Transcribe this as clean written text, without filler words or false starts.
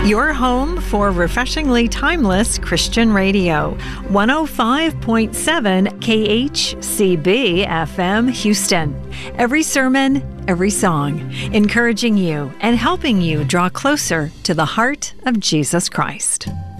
Your home for refreshingly timeless Christian radio. 105.7 KHCB FM Houston. Every sermon, every song, encouraging you and helping you draw closer to the heart of Jesus Christ.